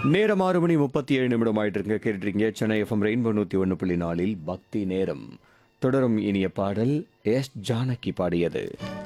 நேரம் 6:37 ஆயிட்டு இருக்கு. கேட்டுறீங்க சென்னை எஃப்எம் ரெயின்போ 101.4 பக்தி நேரம். தொடரும் இனிய பாடல் எஸ் ஜானகி பாடியது.